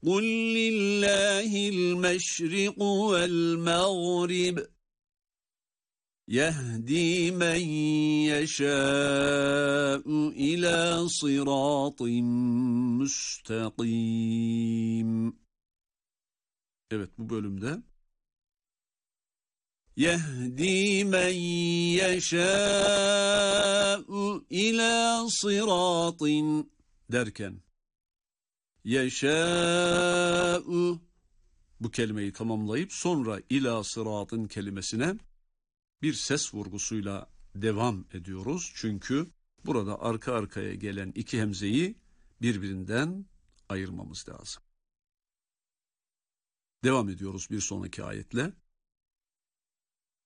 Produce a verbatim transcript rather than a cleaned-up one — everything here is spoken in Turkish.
قُلْ لِلَّهِ الْمَشْرِقُ وَالْمَغْرِبُ يَهْدِي مَنْ يَشَاءُ إِلَى صِرَاطٍ مُسْتَقِيمٍ. Evet, bu bölümde يَهْدِي مَنْ يَشَاءُ إِلَى صِرَاطٍ derken يَشَاءُ bu kelimeyi tamamlayıp sonra ila sıratın kelimesine bir ses vurgusuyla devam ediyoruz. Çünkü burada arka arkaya gelen iki hemzeyi birbirinden ayırmamız lazım. Devam ediyoruz bir sonraki ayetle.